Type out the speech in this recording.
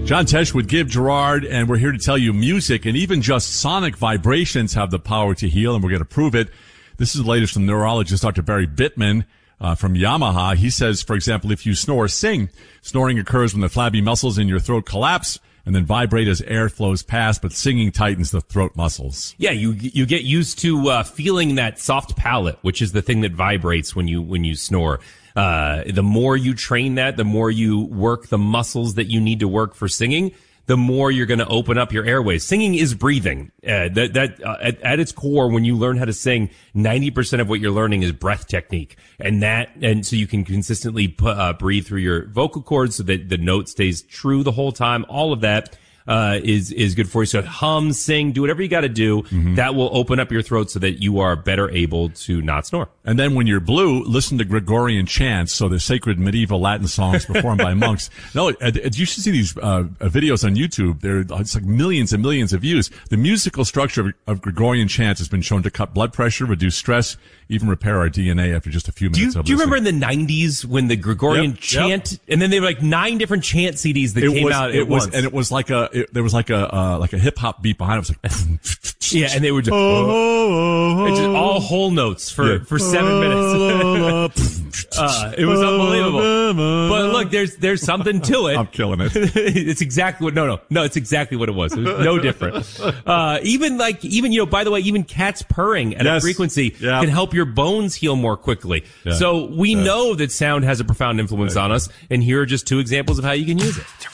John Tesh with Give Gerard, and we're here to tell you music and even just sonic vibrations have the power to heal, and we're going to prove it. This is the latest from neurologist Dr. Barry Bittman from Yamaha. He says, for example, if you snore or sing, snoring occurs when the flabby muscles in your throat collapse and then vibrate as air flows past, but singing tightens the throat muscles. Yeah, you get used to feeling that soft palate, which is the thing that vibrates when you snore. The more you train that, the more you work the muscles that you need to work for singing, the more you're going to open up your airways. Singing is breathing. At its core, when you learn how to sing, 90% of what you're learning is breath technique. And so you can consistently breathe through your vocal cords so that the note stays true the whole time. All of that is good for you. So hum, sing, do whatever you got to do. Mm-hmm. That will open up your throat so that you are better able to not snore. And then when you're blue, listen to Gregorian chants, so the sacred medieval Latin songs performed by monks. No, you should see these videos on YouTube. It's like millions and millions of views. The musical structure of Gregorian chants has been shown to cut blood pressure, reduce stress, even repair our DNA after just a few minutes of listening. Do you remember in the 90s when the Gregorian chant, and then there were like 9 different chant CDs that came out at once? And it was like there was like a hip hop beat behind it. It was like, yeah, and they were just, just all whole notes for 7 minutes. It was unbelievable. But look, there's something to it. I'm killing it. It's exactly what, no, it's exactly what it was. It was no different. Even, by the way, even cats purring at a frequency can help your bones heal more quickly. Yeah. So we know that sound has a profound influence on us, and here are just 2 examples of how you can use it.